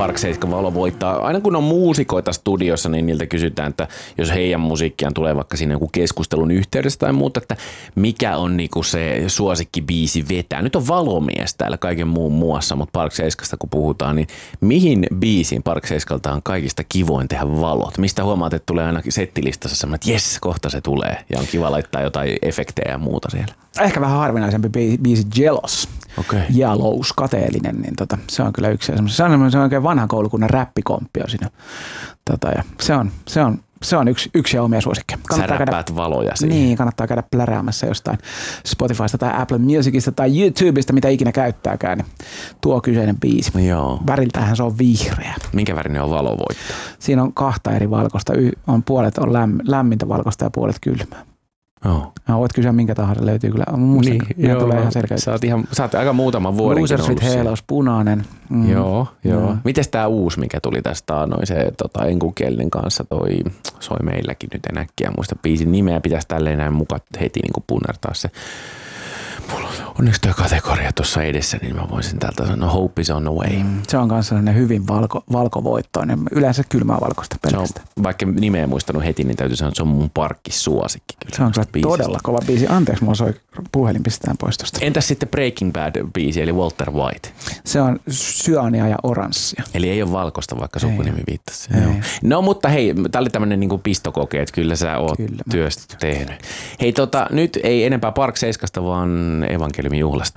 Park 7 Valo voittaa. Aina kun on muusikoita studiossa, niin niiltä kysytään, että jos heidän musiikkiaan tulee vaikka siinä joku keskustelun yhteydessä tai muuta, että mikä on niinku se suosikkibiisi vetää. Nyt on Valomies täällä kaiken muun muassa, mutta Park 7 kun puhutaan, niin mihin biisiin Park 7 on kaikista kivoin tehdä valot? Mistä huomaat, että tulee aina settilistassa semmoinen, että jes, kohta se tulee ja on kiva laittaa jotain efektejä ja muuta siellä? Ehkä vähän harvinaisempi biisi Jealous. Okay. Jalous, kateellinen, niin se on kyllä yksi se on oikein vanhan koulukunnan räppikomppio siinä. Ja se on yksi ja omia suosikkeja. Sä räppäät valoja siihen. Niin, kannattaa käydä pläräämässä jostain Spotifysta tai Apple Musicista tai YouTubesta, mitä ikinä käyttääkään, niin tuo kyseinen biisi. Joo. Väriltähän se on vihreä. Minkä värinen on valo voittaa? Siinä on 2 eri valkoista. Puolet on lämmintä valkoista ja puolet kylmää. Joo. Voit kysyä minkä tahansa, löytyy kyllä. Niin, joo, tulee ihan selkeästi. Sä oot aika muutaman vuodenkin Losers with Halos, punainen. Joo. Mites tää uusi, mikä tuli tästä se enkukielinen kanssa, soi meilläkin nyt en äkkiä muista biisin nimeä, pitäisi tälleen näin mukaan heti niin kuin punnertaa se. Onneksi tuo kategoria tuossa edessä, niin mä voisin täältä sanoa Hope is on the way. Se on myös sellainen hyvin valkovoittoinen, yleensä kylmää valkoista pelkästään. Vaikka nimeä en muistanut heti, niin täytyy sanoa, että se on mun parkkisuosikki. Se on kyllä todella kova biisi. Anteeksi, mulla soi puhelin pistetään pois tosta. Entäs sitten Breaking Bad-biisi, eli Walter White? Se on syania ja oranssia. Eli ei ole valkoista, vaikka sukunimi viittasi. No mutta hei, tää oli tämmönen niinku pistokoke, että kyllä sä oot työstä tehnyt. Hei nyt ei enempää Park 7, vaan Evankeliumin juhlasta.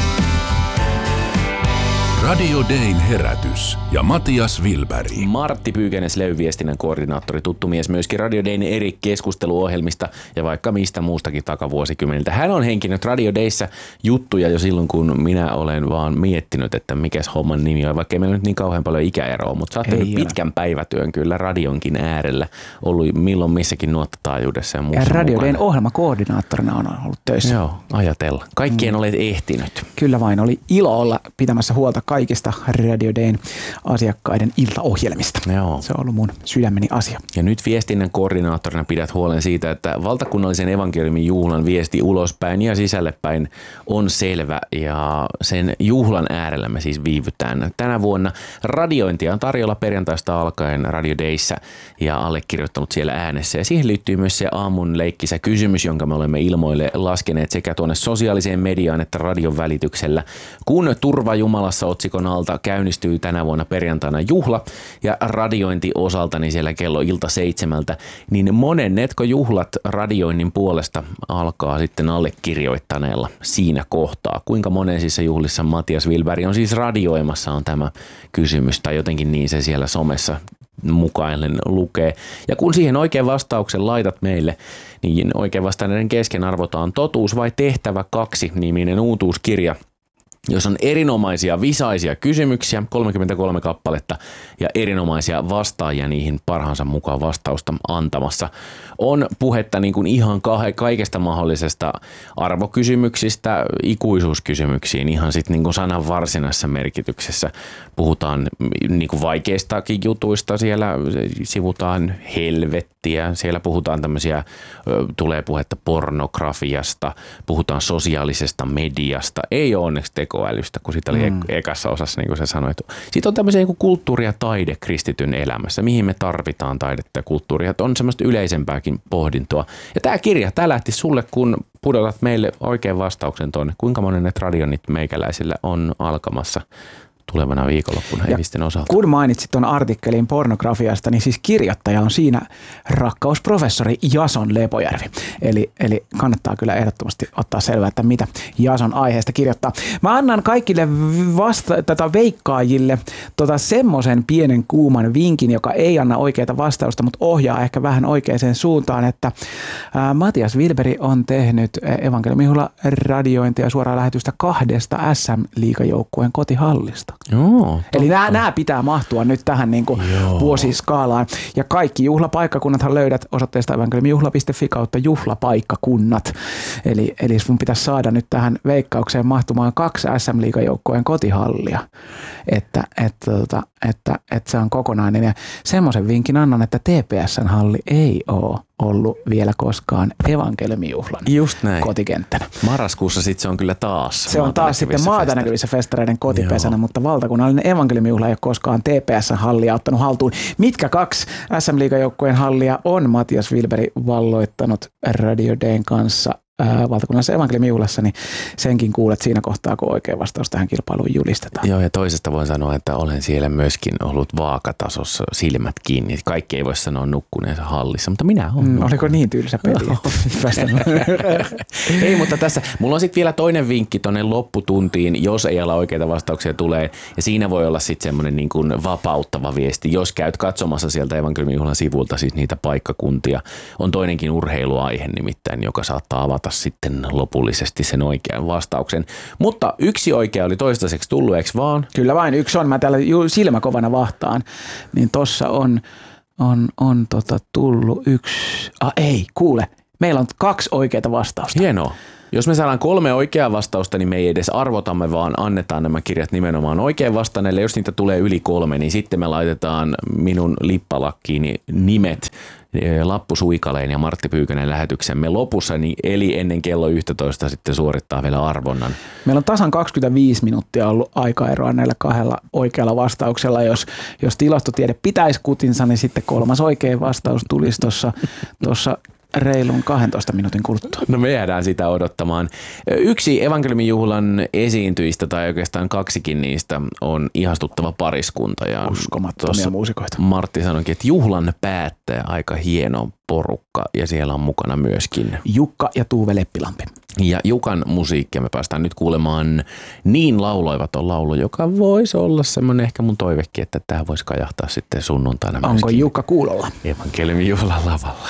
Radio Dayn herätys ja Matias Wilberg. Martti Pyykänen, Slevyn viestinnän koordinaattori, tuttu mies myöskin Radio Dayn eri keskusteluohjelmista ja vaikka mistä muustakin takavuosikymmeniltä. Hän on henkinyt Radio Dayssä juttuja jo silloin, kun minä olen vaan miettinyt, että mikäs homman nimi on, vaikka ei meillä nyt niin kauhean paljon ikäeroa, mutta sä oot tehnyt pitkän päivätyön kyllä radionkin äärellä, ollut milloin missäkin nuottataajuudessa ja muussa ja Radio mukana. Dayn ohjelmakoordinaattorina on ollut töissä. Joo, ajatella. Kaikkeen olet ehtinyt. Kyllä vain, oli ilo olla pitämässä huolta kaikista Radio Dayn asiakkaiden iltaohjelmista. Joo. Se on ollut mun sydämeni asia. Ja nyt viestinnän koordinaattorina pidät huolen siitä, että valtakunnallisen evankeliumin juhlan viesti ulospäin ja sisällepäin on selvä ja sen juhlan äärellä me siis viivytään. Tänä vuonna radiointia on tarjolla perjantaista alkaen Radio Dayssä ja allekirjoittanut siellä äänessä. Ja siihen liittyy myös se aamun leikkisä kysymys, jonka me olemme ilmoille laskeneet sekä tuonne sosiaaliseen mediaan että radion välityksellä. Kun Turva Jumalassa otsikon alta käynnistyy tänä vuonna perjantaina juhla ja radiointi osalta niin siellä kello ilta 7, niin monennetko juhlat radioinnin puolesta alkaa sitten allekirjoittaneella siinä kohtaa? Kuinka monensissa juhlissa Matias Wilberg on siis radioimassa on tämä kysymys tai jotenkin niin se siellä somessa mukaillen lukee. Ja kun siihen oikein vastauksen laitat meille, niin oikein vastanneiden kesken arvotaan Totuus vai tehtävä 2 -niminen uutuuskirja, jos on erinomaisia visaisia kysymyksiä, 33 kappaletta ja erinomaisia vastaajia niihin parhaansa mukaan vastausta antamassa. On puhetta niin kuin ihan kaikesta mahdollisesta arvokysymyksistä ikuisuuskysymyksiin, ihan sitten niin kuin sanan varsinaisessa merkityksessä. Puhutaan niin kuin vaikeistakin jutuista, siellä sivutaan helvettiä, siellä puhutaan tämmöisiä, tulee puhetta pornografiasta, puhutaan sosiaalisesta mediasta, ei ole onneksi tekoälystä, kun siitä oli ekassa osassa, niin kuin sä sanoit. Sitten on tämmöisiä niin kulttuuri ja taide kristityn elämässä, mihin me tarvitaan taidetta ja kulttuuria, että on semmoista yleisempääkin pohdintoa. Ja tämä kirja, tämä lähti sulle, kun pudotat meille oikean vastauksen tuonne, kuinka monen radionit meikäläisillä on alkamassa tulevana viikonloppuna Hevisten osalta. Kun mainitsit tuon artikkelin pornografiasta, niin siis kirjoittaja on siinä rakkausprofessori Jason Lepojärvi. Eli kannattaa kyllä ehdottomasti ottaa selvää, että mitä Jason aiheesta kirjoittaa. Mä annan kaikille veikkaajille semmoisen pienen kuuman vinkin, joka ei anna oikeaa vastausta, mutta ohjaa ehkä vähän oikeaan suuntaan, että Matias Wilberg on tehnyt Evankeliumin juhla radiointia suoraa lähetystä 2 SM-liigajoukkueen kotihallista. Joo, eli nämä pitää mahtua nyt tähän niin kuin vuosiskaalaan. Ja kaikki juhlapaikkakunnathan löydät osoitteesta evankeliumijuhla.fi kautta juhlapaikkakunnat. Eli sun pitäisi saada nyt tähän veikkaukseen mahtumaan 2 SM-liigajoukkojen kotihallia. Että se on kokonainen. Ja semmoisen vinkin annan, että TPS:n halli ei ole ollut vielä koskaan evankeliumijuhlan Just näin. kotikenttänä. Marraskuussa sitten se on kyllä taas. Se on taas sitten maata näkyvissä festareiden kotipesänä, mutta valtakunnallinen evankeliumijuhla ei ole koskaan TPS-hallia ottanut haltuun. Mitkä 2 SM-liigajoukkueen hallia on Matias Wilberg valloittanut Radio Dayn kanssa valtakunnallisessa evankeliumijuhlassa, niin senkin kuulet siinä kohtaa, kun oikea vastaus tähän kilpailuun julistetaan. Joo, ja toisesta voin sanoa, että olen siellä myöskin ollut vaakatasossa silmät kiinni. Kaikki ei voi sanoa nukkuneensa hallissa, mutta minä olen. Oliko niin tylsä peli? Ei, mutta tässä, mulla on sitten vielä toinen vinkki tonne lopputuntiin, jos ei ala oikeita vastauksia tulee, ja siinä voi olla sitten semmoinen niin kuin vapauttava viesti. Jos käyt katsomassa sieltä evankeliumijuhlan sivulta siis niitä paikkakuntia, on toinenkin urheiluaihe nimittäin, joka saattaa avata sitten lopullisesti sen oikean vastauksen. Mutta yksi oikea oli toistaiseksi tullut, eikö vaan? Kyllä vain, yksi on. Mä täällä silmäkovana vahtaan, niin tossa on tullut yksi. Ei, kuule, meillä on 2 oikeaa vastausta. Hienoa. Jos me saadaan 3 oikeaa vastausta, niin me ei edes arvotamme, vaan annetaan nämä kirjat nimenomaan oikein vastanneille. Jos niitä tulee yli 3, niin sitten me laitetaan minun lippalakkiini nimet Lappusuikaleen ja Martti Pyykönen lähetyksemme lopussa, eli ennen kello 11 sitten suorittaa vielä arvonnan. Meillä on tasan 25 minuuttia ollut aikaeroa näillä 2 oikealla vastauksella. Jos tilastotiede pitäisi kutinsa, niin sitten 3. oikea vastaus tulisi tuossa reilun 12 minuutin kuluttua. No me jäädään sitä odottamaan. Yksi evankeliumijuhlan esiintyjistä, tai oikeastaan 2kin niistä, on ihastuttava pariskunta. Ja uskomattomia muusikoita. Martti sanoikin, että juhlan päättäjä, aika hieno porukka, ja siellä on mukana myöskin Jukka ja Tuve Leppilampi. Ja Jukan musiikkia me päästään nyt kuulemaan Niin lauloivat on laulu, joka voisi olla semmoinen ehkä mun toivekin, että tämä voisi kajahtaa sitten sunnuntaina myöskin. Onko Jukka kuulolla? Evankeliumijuhlan lavalla.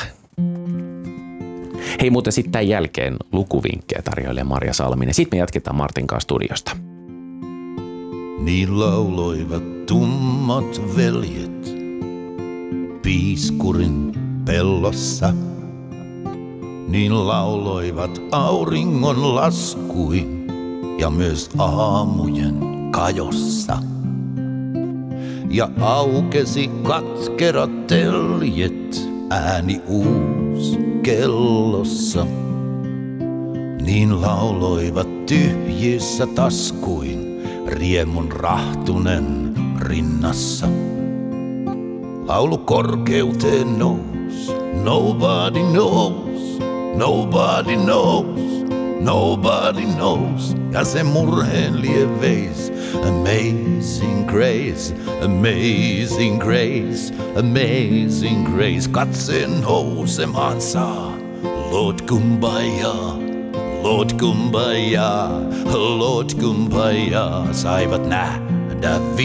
Hei, muuten sitten tämän jälkeen lukuvinkkejä tarjoilee Marja Salminen. Sitten me jatketaan Martin kanssa studiosta. Niin lauloivat tummat veljet piiskurin pellossa. Niin lauloivat auringon laskuin ja myös aamujen kajossa. Ja aukesi katkerat teljet, ääni uus kellossa. Niin lauloivat tyhjissä taskuin riemun rahtunen rinnassa. Laulu korkeuteen nous, nobody knows, nobody knows, nobody knows. Ja se murheen lieveis, amazing grace, amazing grace, amazing grace. Katseen nousemaan saa, Lord kumbaya, Lord kumbaya, Lord kumbaya. Saivat nähdä